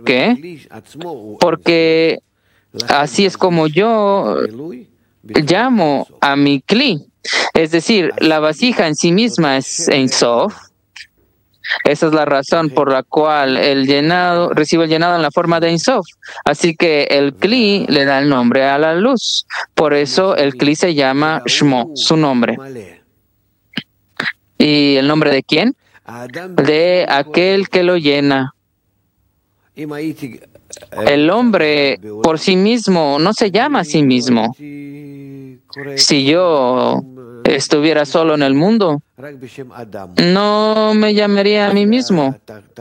¿Por qué? Porque así es como yo llamo a mi Kli. Es decir, la vasija en sí misma es Ein Sof. Esa es la razón por la cual el llenado recibe el llenado en la forma de Ein Sof. Así que el Kli le da el nombre a la luz. Por eso el Kli se llama Shmo, su nombre. ¿Y el nombre de quién? De aquel que lo llena. El hombre por sí mismo no se llama a sí mismo. Si yo estuviera solo en el mundo, no me llamaría a mí mismo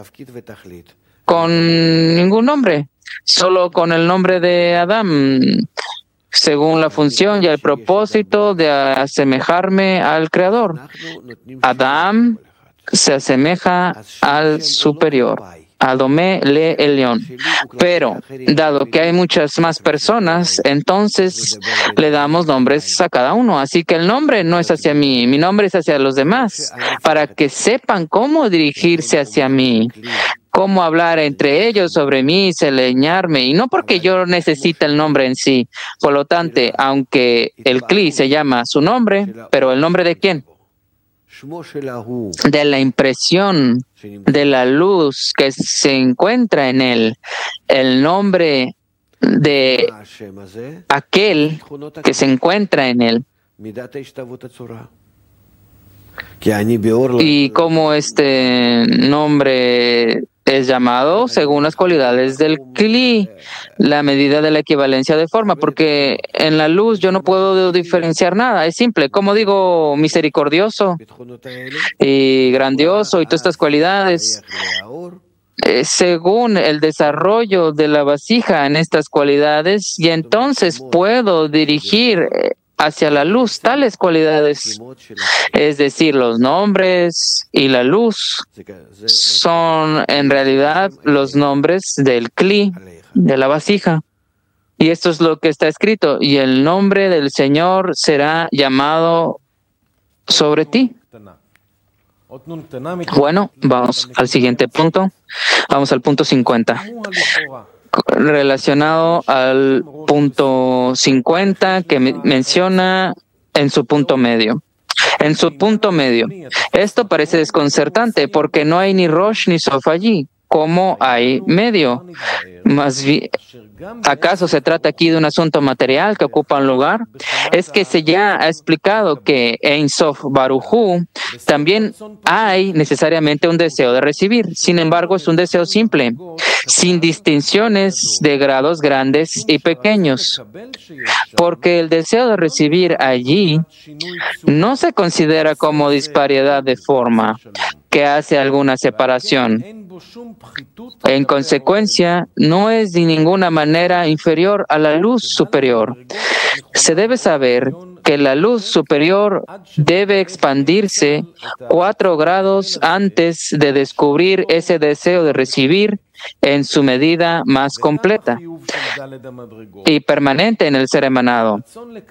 con ningún nombre, solo con el nombre de Adam, según la función y el propósito de asemejarme al Creador. Adam se asemeja al superior. Adonai le Elión. Pero, dado que hay muchas más personas, entonces le damos nombres a cada uno. Así que el nombre no es hacia mí, mi nombre es hacia los demás, para que sepan cómo dirigirse hacia mí, cómo hablar entre ellos sobre mí, seleñarme, y no porque yo necesite el nombre en sí. Por lo tanto, aunque el Kli se llama su nombre, pero ¿el nombre de quién? De la impresión de la luz que se encuentra en él, el nombre de aquel que se encuentra en él. Y cómo este nombre es llamado según las cualidades del Kli, la medida de la equivalencia de forma, porque en la luz yo no puedo diferenciar nada, es simple, como digo, misericordioso y grandioso y todas estas cualidades, según el desarrollo de la vasija en estas cualidades, y entonces puedo dirigir hacia la luz tales cualidades, es decir, los nombres y la luz son en realidad los nombres del Kli, de la vasija. Y esto es lo que está escrito, y el nombre del Señor será llamado sobre ti. Bueno, vamos al siguiente punto. Vamos al punto 50. Relacionado al punto 50 que menciona en su punto medio. En su punto medio. Esto parece desconcertante porque no hay ni Rosh ni Sof allí. ¿Cómo hay medio? Más bien, ¿acaso se trata aquí de un asunto material que ocupa un lugar? Es que se ya ha explicado que en Sof Barujú también hay necesariamente un deseo de recibir. Sin embargo, es un deseo simple, sin distinciones de grados grandes y pequeños, porque el deseo de recibir allí no se considera como disparidad de forma que hace alguna separación. En consecuencia, no es de ninguna manera inferior a la luz superior. Se debe saber que la luz superior debe expandirse 4 grados antes de descubrir ese deseo de recibir en su medida más completa y permanente en el ser emanado.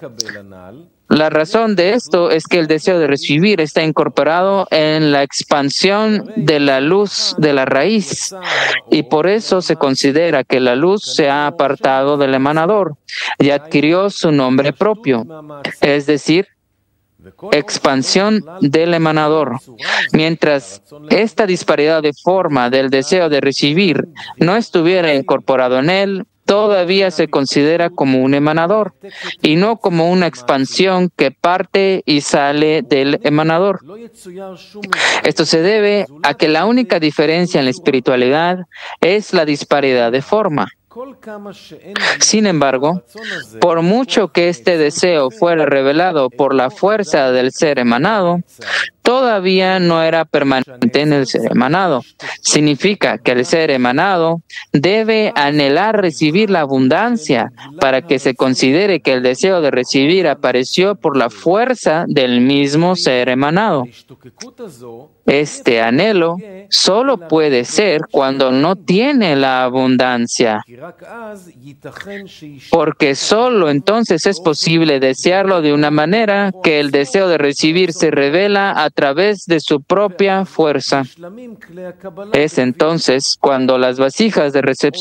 La razón de esto es que el deseo de recibir está incorporado en la expansión de la luz de la raíz, y por eso se considera que la luz se ha apartado del emanador y adquirió su nombre propio, es decir, expansión del emanador. Mientras esta disparidad de forma del deseo de recibir no estuviera incorporado en él, todavía se considera como un emanador y no como una expansión que parte y sale del emanador. Esto se debe a que la única diferencia en la espiritualidad es la disparidad de forma. Sin embargo, por mucho que este deseo fuera revelado por la fuerza del ser emanado, todavía no era permanente en el ser emanado. Significa que el ser emanado debe anhelar recibir la abundancia para que se considere que el deseo de recibir apareció por la fuerza del mismo ser emanado. Este anhelo solo puede ser cuando no tiene la abundancia, porque solo entonces es posible desearlo de una manera que el deseo de recibir se revela a través de su propia fuerza. Es entonces cuando las vasijas de recepción